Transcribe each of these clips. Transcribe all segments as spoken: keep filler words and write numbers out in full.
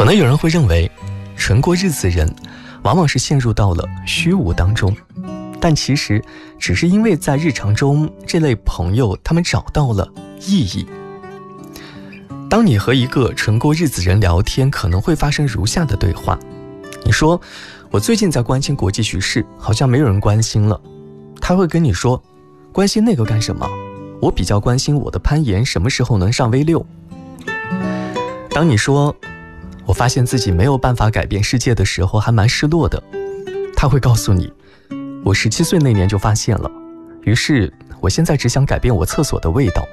可能有人会认为，纯过日子人往往是陷入到了虚无当中，但其实只是因为在日常中，这类朋友他们找到了意义。当你和一个纯过日子人聊天，可能会发生如下的对话。你说，我最近在关心国际局势，好像没有人关心了。他会跟你说，关心那个干什么？我比较关心我的攀岩什么时候能上 V 六。 当你说，我发现自己没有办法改变世界的时候，还蛮失落的。他会告诉你，我十七岁那年就发现了，于是我现在只想改变我厕所的味道。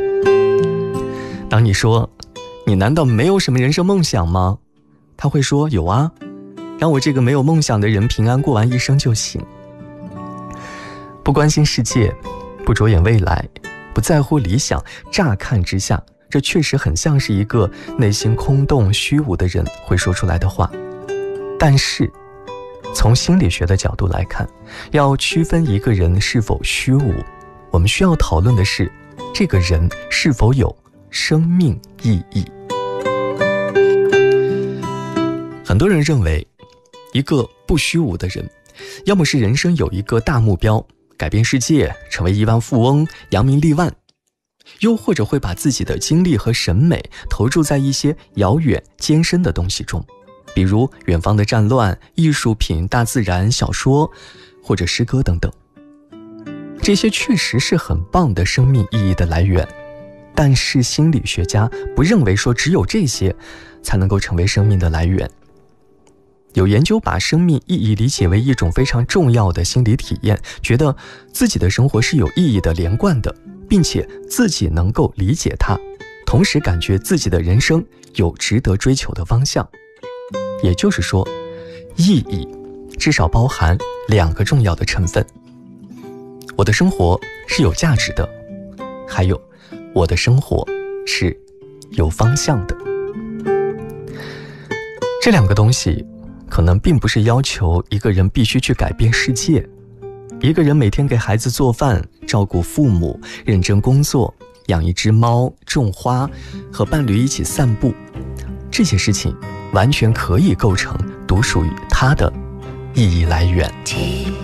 当你说，你难道没有什么人生梦想吗？他会说，有啊，让我这个没有梦想的人平安过完一生就行。不关心世界，不着眼未来，不在乎理想，乍看之下，这确实很像是一个内心空洞虚无的人会说出来的话。但是从心理学的角度来看，要区分一个人是否虚无，我们需要讨论的是这个人是否有生命意义。很多人认为，一个不虚无的人，要么是人生有一个大目标，改变世界，成为亿万富翁，扬名立万，又或者会把自己的精力和审美投注在一些遥远艰深的东西中，比如远方的战乱、艺术品、大自然、小说或者诗歌等等。这些确实是很棒的生命意义的来源，但是心理学家不认为说只有这些才能够成为生命的来源。有研究把生命意义理解为一种非常重要的心理体验，觉得自己的生活是有意义的、连贯的，并且自己能够理解它，同时感觉自己的人生有值得追求的方向。也就是说，意义至少包含两个重要的成分：我的生活是有价值的，还有我的生活是有方向的。这两个东西可能并不是要求一个人必须去改变世界。一个人每天给孩子做饭，照顾父母，认真工作，养一只猫，种花，和伴侣一起散步，这些事情完全可以构成独属于他的意义来源。